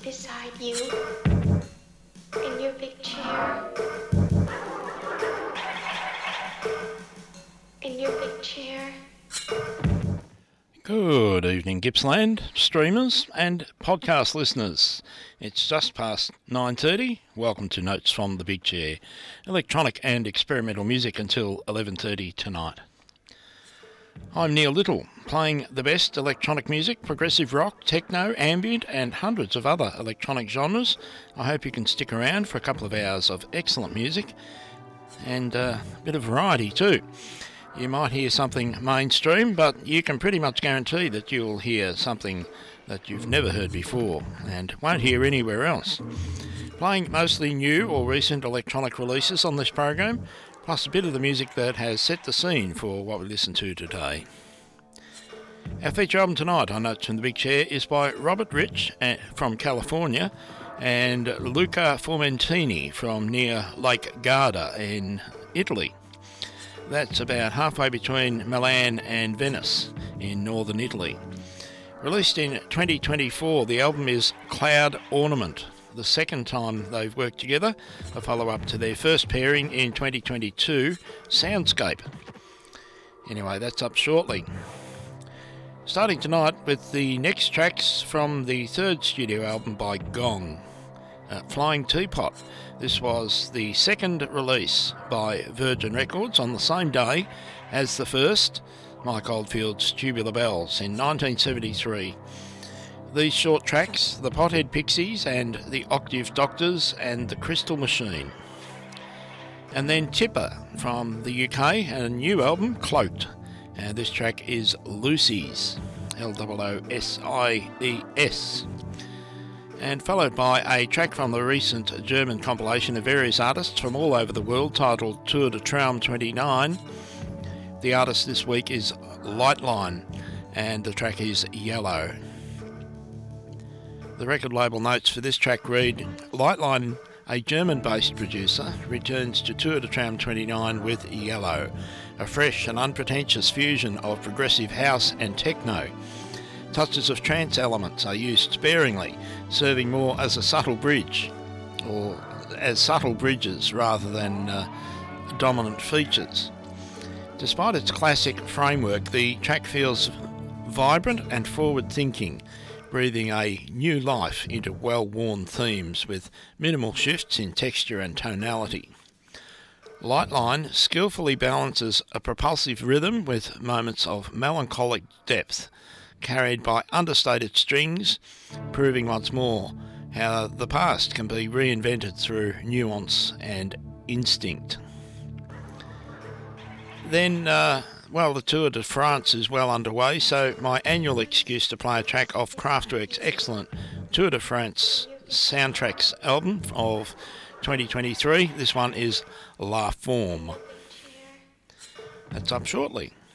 beside you in your big chair. In your big chair. Good evening, Gippsland streamers and podcast listeners. It's just past 9:30. Welcome to Notes from the Big Chair, electronic and experimental music until 11:30 tonight. I'm Neil Little, playing the best electronic music, progressive rock, techno, ambient and hundreds of other electronic genres. I hope you can stick around for a couple of hours of excellent music and a bit of variety too. You might hear something mainstream, but you can pretty much guarantee that you'll hear something that you've never heard before and won't hear anywhere else. Playing mostly new or recent electronic releases on this program, plus a bit of the music that has set the scene for what we listen to today. Our feature album tonight on Notes from the Big Chair is by Robert Rich from California and Luca Formentini from near Lake Garda in Italy. That's about halfway between Milan and Venice in northern Italy. Released in 2024, the album is Cloud Ornament, the second time they've worked together, a follow-up to their first pairing in 2022, Soundscape. Anyway, that's up shortly. Starting tonight with the next tracks from the third studio album by Gong, Flying Teapot. This was the second release by Virgin Records on the same day as the first, Mike Oldfield's Tubular Bells in 1973. These short tracks, The Pothead Pixies and The Octave Doctors and The Crystal Machine. And then Tipper from the UK and a new album, Cloaked. And this track is Loosies, Loosies. And followed by a track from the recent German compilation of various artists from all over the world titled Tour de Traum 29. The artist this week is Lightline and the track is Yellow. The record label notes for this track read, Lightline, a German-based producer, returns to Tour de Traum 29 with Yellow, a fresh and unpretentious fusion of progressive house and techno. Touches of trance elements are used sparingly, serving more as a subtle bridge, or as subtle bridges rather than dominant features. Despite its classic framework, the track feels vibrant and forward-thinking, breathing a new life into well-worn themes with minimal shifts in texture and tonality. Lightline skillfully balances a propulsive rhythm with moments of melancholic depth, carried by understated strings, proving once more how the past can be reinvented through nuance and instinct. Then, the Tour de France is well underway, so my annual excuse to play a track off Kraftwerk's excellent Tour de France soundtracks album of 2023. This one is La Forme. That's up shortly.